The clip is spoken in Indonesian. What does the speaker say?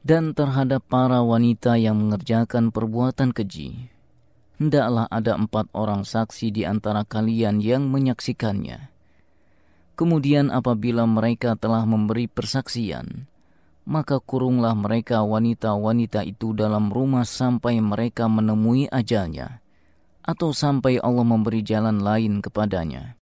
Dan terhadap para wanita yang mengerjakan perbuatan keji, hendaklah ada 4 orang saksi di antara kalian yang menyaksikannya. Kemudian apabila mereka telah memberi persaksian, maka kurunglah mereka wanita-wanita itu dalam rumah sampai mereka menemui ajalnya, atau sampai Allah memberi jalan lain kepadanya.